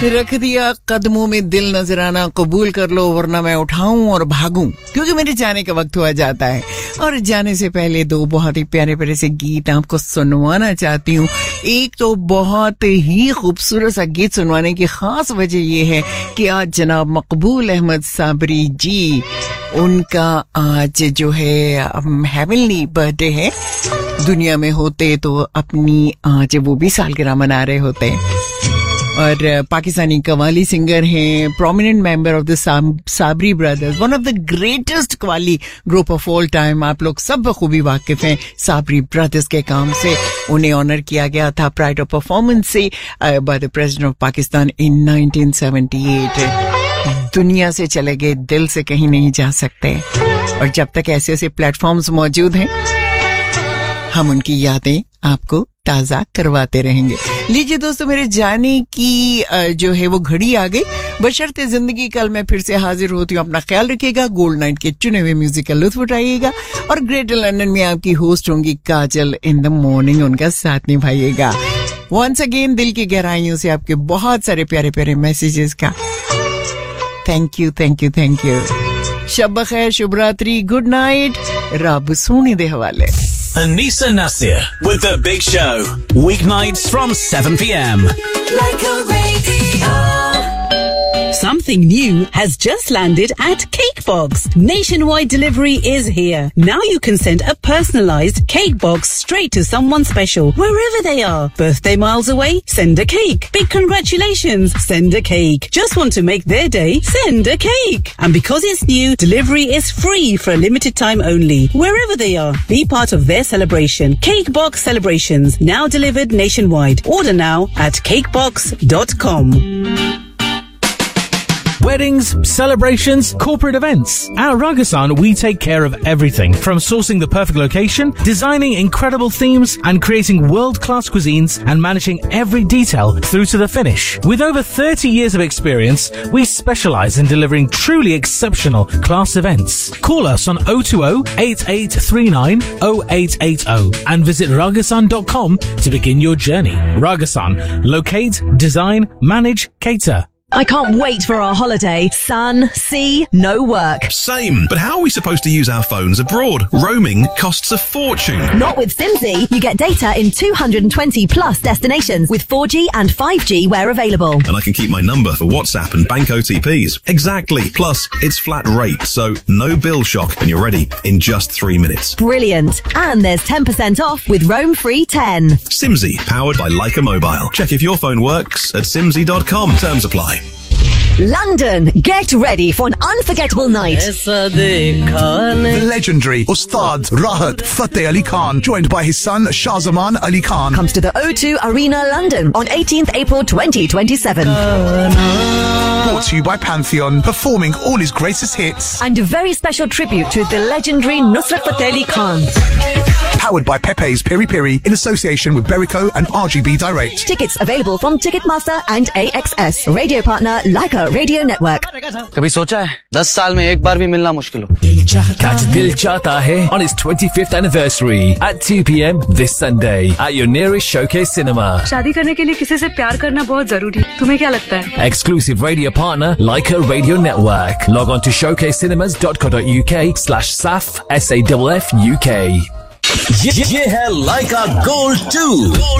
रख दिया कदमों में दिल नजराना, कबूल कर लो वरना मैं उठाऊं और भागूं, क्योंकि मेरे जाने का वक्त हुआ जाता है। और जाने से पहले दो बहुत ही प्यारे प्यारे से गीत आपको सुनवाना चाहती हूँ। एक तो बहुत ही खूबसूरत सा गीत सुनवाने की खास वजह ये है कि आज जनाब मकबूल अहमद साबरी जी, उनका आज जो है हेवनली बर्थडे है। दुनिया में होते तो अपनी आज वो भी सालगिरह मना रहे होते। और पाकिस्तानी कवाली सिंगर हैं, prominent member of the Sabri brothers, one of the greatest qawwali group of all time. आप लोग सब बखूबी वाकिफ हैं साबरी ब्रदर्स के काम से। उन्हें ऑनर किया गया था प्राइड ऑफ परफॉर्मेंस से by the president of Pakistan इन 1978। दुनिया से चले गए, दिल से कहीं नहीं जा सकते। और जब तक ऐसे ऐसे प्लेटफॉर्म्स मौजूद हैं, हम उनकी यादें आपको ताजा करवाते रहेंगे। लीजिए दोस्तों, मेरे जाने की जो है वो घड़ी आ गई। बशर्ते जिंदगी, कल मैं फिर से हाजिर होती हूँ। अपना ख्याल रखिएगा, गोल्ड नाइट के चुने हुए म्यूजिक का लुत्फ उठाइएगा। और ग्रेटर लंदन में आपकी होस्ट होंगी काजल इन द मॉर्निंग, उनका साथ निभाइएगा। वंस अगेन दिल की गहराइयों से आपके बहुत सारे प्यारे प्यारे मैसेजेस का thank you, thank you, thank you. शब बखैर, शुभ रात्रि, गुड नाइट, रब सोने दे हवाले। Anisa Nasir with The Big Show. Weeknights from 7 p.m. Like a radio. Something new has just landed at Cakebox. Nationwide delivery is here. Now you can send a personalized cake box straight to someone special, wherever they are. Birthday miles away? Send a cake. Big congratulations? Send a cake. Just want to make their day? Send a cake. And because it's new, delivery is free for a limited time only. Wherever they are, be part of their celebration. Cakebox Celebrations, now delivered nationwide. Order now at cakebox.com. Weddings, celebrations, corporate events. At Ragasan, we take care of everything from sourcing the perfect location, designing incredible themes, and creating world-class cuisines and managing every detail through to the finish. With over 30 years of experience, we specialize in delivering truly exceptional class events. Call us on 020-8839-0880 and visit ragasan.com to begin your journey. Ragasan. Locate, design, manage, cater. I can't wait for our holiday. Sun, sea, no work. Same, but how are we supposed to use our phones abroad? Roaming costs a fortune. Not with Simsy. You get data in 220 plus destinations with 4G and 5G where available. And I can keep my number for WhatsApp and bank OTPs. Exactly. Plus, it's flat rate, so no bill shock and you're ready in just 3 minutes. Brilliant. And there's 10% off with Roam Free 10. Simsy, powered by Leica Mobile. Check if your phone works at simsy.com. Terms apply. London, get ready for an unforgettable night. The legendary Ustad Rahat Fateh Ali Khan, joined by his son Shahzaman Ali Khan, comes to the O2 Arena, London on 18th April 2027. Brought to you by Pantheon, performing all his greatest hits. And a very special tribute to the legendary Nusrat Fateh Ali Khan. Powered by Pepe's Piri Piri in association with Berico and RGB Direct. Tickets available from Ticketmaster and AXS. Radio partner Leica Radio Network. कभी सोचा है 10 साल में एक बार भी मिलना मुश्किल हो? Catch Dil Chahta Hai on its 25th anniversary at 2 p.m. this Sunday at your nearest Showcase Cinema. शादी करने के लिए किसी से प्यार करना बहुत जरूरी है। तुम्हें क्या लगता है? Exclusive radio partner Leica Radio Network. Log on to showcasecinemas.co.uk/SAF SAFF UK. ये है Leica Gold 2.